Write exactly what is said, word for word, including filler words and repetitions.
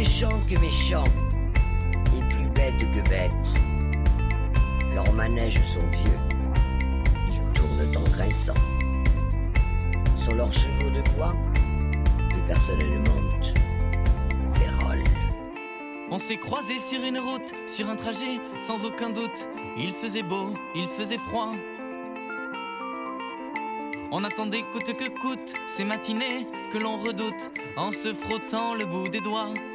méchants que méchants, et plus bêtes que bêtes. Leurs manèges sont vieux, ils tournent en grinçant. Sur leurs chevaux de bois, plus personne ne monte. Vérole. On s'est croisés sur une route, sur un trajet, sans aucun doute. Il faisait beau, il faisait froid. On attendait coûte que coûte ces matinées que l'on redoute, en se frottant le bout des doigts.